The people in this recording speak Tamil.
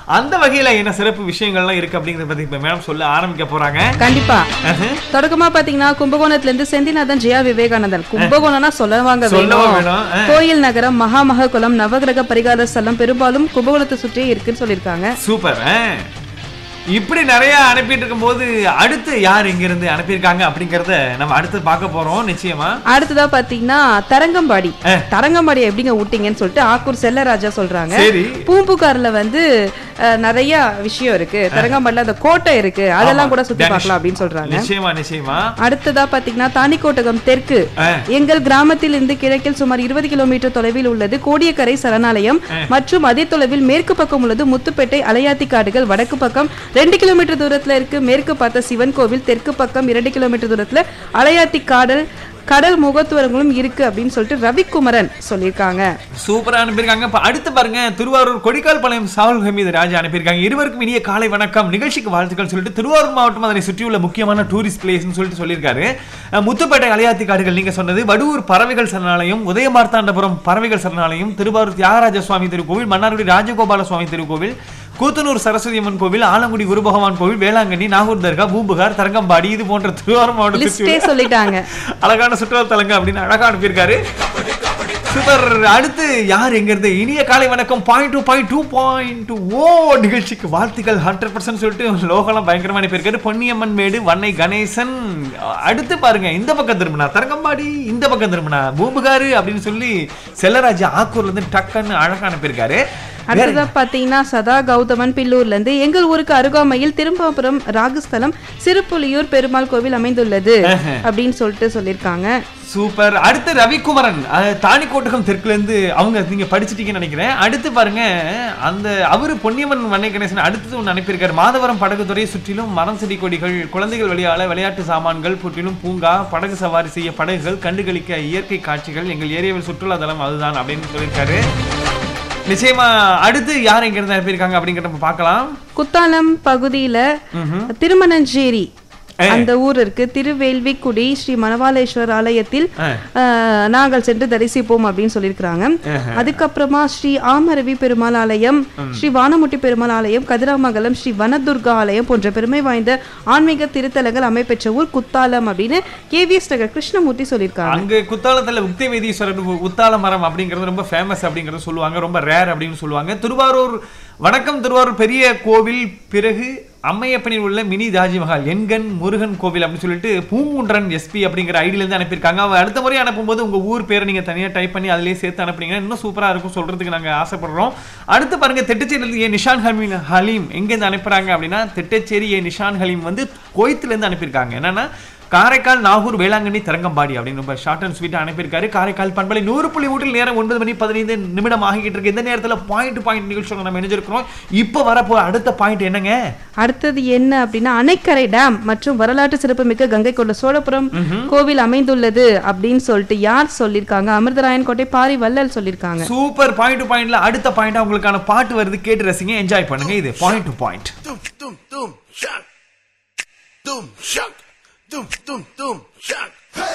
அந்த வகையில என்ன சிறப்பு விஷயங்கள்லாம் இருக்கு அப்படிங்கறத பத்தி இப்ப மேடம் சொல்ல ஆரம்பிக்க போறாங்க. கண்டிப்பா. தொடக்கமா பாத்தீங்கன்னா கும்பகோணத்துல இருந்து செந்திநாதன் ஜெயா விவேகானந்தன். கும்பகோணம்னா சொல்லவாங்க வேணும். கோயில் நகரம், மகாமக குளம், நவகிரக பரிகார ஸ்தலம் பெரும்பாலும் கும்பகோணத்தை சுற்றியே இருக்குன்னு சொல்லியிருக்காங்க. சூப்பர். இப்படி நிறைய அனுப்பிட்டு இருக்கும்போது அடுத்து யார் இங்க இருந்து அனுப்பியிருக்காங்க அப்படிங்கறத நம்ம அடுத்து பார்க்க போறோம். நிச்சயமா அடுத்ததா பாத்தீங்கன்னா தரங்கம்பாடி. தரங்கம்பாடி எப்படிங்க ஊட்டிங்கன்னு சொல்லிட்டு ஆக்கூர் செல்லராஜா சொல்றாங்க. பூம்புகார்ல வந்து நிறைய விஷயம் இருக்கு. தரங்கம்பாடில அந்த கோட்டை இருக்கு, அதெல்லாம் கூட சுத்தி பார்க்கலாம் அப்படின்னு சொல்றாங்க. நிச்சயமா நிச்சயமா. அடுத்ததா பாத்தீங்கன்னா தானிக்கோட்டகம் தெற்கு. எங்கள் கிராமத்தில் இருந்து கிழக்கில் சுமார் 20 கிலோமீட்டர் தொலைவில் உள்ளது கோடியக்கரை சரணாலயம் மற்றும் அதே தொலைவில் மேற்கு பக்கம் உள்ளது முத்துப்பேட்டை அலையாத்தி காடுகள். வடக்கு பக்கம் 2 கிலோமீட்டர் தூரத்துல இருக்கு மேற்கு பார்த்த சிவன் கோவில். தெற்கு பக்கம் 2 கிலோமீட்டர் தூரத்துல அலையாத்தி கடல் முகத்துவரங்களும் இருக்கு அப்படின்னு சொல்லிட்டு ரவிக்குமரன் சொல்லியிருக்காங்க. சூப்பரா அனுப்பியிருக்காங்க. அடுத்து பாருங்க திருவாரூர் கொடிக்கால் பாளையம் சாவுல் ஹமீது ராஜா அனுப்பியிருக்காங்க. இருவருக்கும் இனிய காலை வணக்கம், நிகழ்ச்சிக்கு வாழ்த்துக்கள் சொல்லிட்டு திருவாரூர் மாவட்டம் அதனை சுற்றியுள்ள முக்கியமான டூரிஸ்ட் பிளேஸ்னு சொல்லிட்டு சொல்லியிருக்காரு. முத்துப்பேட்டை அலையாத்தி காடுகள் நீங்க சொன்னது, வடுவூர் பறவைகள் சரணாலயம், உதயமார்த்தாண்டபுரம் பறவைகள் சரணாலயம், திருவாரூர் தியாகராஜ சுவாமி திருக்கோவில், மன்னார்குடி ராஜகோபால சுவாமி திருக்கோவில், கூத்தனூர் சரஸ்வதி அம்மன் கோவில், ஆலங்குடி குரு பகவான் கோவில், வேளாங்கண்ணி, நாகூர் தர்கா, பூம்புகார், தரங்கம்பாடி, இது போன்ற திருவாரூர் மாவட்டத்தில் சொல்லிட்டாங்க அழகான சுற்றுலா தலங்க அப்படின்னு அழகா அனுப்பியிருக்காரு. சூப்பர். அடுத்து யார் எங்க இருந்து இனிய காலை வணக்கம் .2.2.2 நிகழ்ச்சிக்கு வாழ்த்துக்கள் 100% சொல்லிட்டு லோகலாம் பயங்கரமா அனுப்பியிருக்காரு. பொன்னியம்மன் மேடு, வன்னை கணேசன். அடுத்து பாருங்க இந்த பக்கம் திரும்பினா தரங்கம்பாடி, இந்த பக்கம் திரும்பினா பூம்புகாரு அப்படின்னு சொல்லி செல்லராஜா ஆக்கூர்ல இருந்து டக்குன்னு அழகா அனுப்பியிருக்காரு. அடுத்ததா பாத்தீங்கன்னா சதா கௌதமன் பில்லூர்ல இருந்து எங்கள் ஊருக்கு அருகாமையில் திரும்பாபுரம் ராகுஸ்தலம் சிறுப்புலியூர் பெருமாள் கோவில் அமைந்துள்ளது அப்படின்னு சொல்லிட்டு சொல்லியிருக்காங்க. சூப்பர். அடுத்து ரவிக்குமரன் தானிக்கோட்டகம் தெற்குல இருந்து அவங்க நீங்க படிச்சிட்டீங்கன்னு நினைக்கிறேன். அடுத்து பாருங்க அந்த அவரு பொன்னியம்மன் வன்னை கணேசன் அடுத்தது ஒன்று அனுப்பியிருக்காரு. மாதவரம் படகுத்துறையை சுற்றிலும் மரம் செடி கொடிகள், குழந்தைகள் விளையாட விளையாட்டு சாமான்கள், புற்றிலும் பூங்கா, படகு சவாரி செய்ய படகுகள், கண்டுகளிக்க இயற்கை காட்சிகள், எங்கள் ஏரியாவில் சுற்றுலா தலம் அதுதான் அப்படின்னு சொல்லியிருக்காரு. நிச்சயமா. அடுத்து யார் எங்க இருந்து அனுப்பியிருக்காங்க அப்படிங்கறத நம்ம பார்க்கலாம். குத்தாலம் பகுதியில திருமணஞ்சேரி அந்த ஊர் இருக்கு. திருவேல்விக்குடி ஸ்ரீ மணவாளேஸ்வரர் ஆலயத்தில் நாங்கள் சென்று தரிசிப்போம் அப்படின்னு சொல்லியிருக்கிறாங்க. அதுக்கப்புறமா ஸ்ரீ ஆமரவி பெருமாள் ஆலயம், ஸ்ரீ வானமுட்டி பெருமாள் ஆலயம், கதிராமங்கலம் ஸ்ரீ வனதுர்கா ஆலயம் போன்ற பெருமை வாய்ந்த ஆன்மீக திருத்தலங்கள் அமைப்பெற்ற ஊர் குத்தாலம் அப்படின்னு KVS நகர் கிருஷ்ணமூர்த்தி சொல்லியிருக்காங்க. அங்க குத்தாலத்துல உக்தி வேதீஸ்வரர் உத்தால மரம் அப்படிங்கிறது ரொம்ப ஃபேமஸ் அப்படிங்கறது சொல்லுவாங்க, ரொம்ப ரேர் அப்படின்னு சொல்லுவாங்க. திருவாரூர் வணக்கம். திருவாரூர் பெரிய கோவில், பிறகு அம்மையப்பனில் உள்ள மினி தாஜ்மஹால், எண்கண் முருகன் கோவில் அப்படின்னு சொல்லிட்டு பூங்குன்றன் SP அப்படிங்கிற ஐடியில இருந்து அனுப்பியிருக்காங்க. அவங்க அடுத்த முறை அனுப்பும்போது உங்க ஊர் பேரை நீங்க தனியா டைப் பண்ணி அதிலேயே சேர்த்து அனுப்புறீங்க, இன்னும் சூப்பரா இருக்கும் சொல்றதுக்கு நாங்க ஆசைப்படுறோம். அடுத்து பாருங்க திட்டச்சேரியிலிருந்து நிஷான் ஹலீம் எங்க இருந்து அனுப்புறாங்க அப்படின்னா திட்டச்சேரி நிஷான் ஹலீம் வந்து கோயத்துல இருந்து அனுப்பியிருக்காங்க. என்னன்னா காரைக்கால், நாகூர், வேளாங்கண்ணி, தரங்கம்பாடி அப்படின்னு ரொம்ப ஷார்ட் அண்ட் ஸ்வீட்டா அனுப்பியிருக்காரு. காரைக்கால் பண்பலை 100.3 நேரம் 9:15 ஆகிட்டு இருக்கு. இந்த நேரத்தில் பாயிண்ட் நிகழ்ச்சியோட நம்ம இணைஞ்சிருக்கிறோம். இப்போ வரப்போ அடுத்த பாயிண்ட் என்னங்க? அடுத்தது என்ன அப்படின்னா அணைக்கரை டேம் மற்றும் வரலாற்று சிறப்புமிக்க கங்கை கொண்ட சோழபுரம் கோவில் அமைந்துள்ளது அப்படின்னு சொல்லிட்டு யார் சொல்லியிருக்காங்க? அமிர்தராயன் கோட்டை பாரி வள்ளல் சொல்லியிருக்காங்க. சூப்பர். பாயிண்ட்ல அடுத்த பாயிண்ட் உங்களுக்கான பாட்டு வருது, கேட்டு ரசிங்க, என்ஜாய் பண்ணுங்க. இது point to point. Dum, dum, dum, shock.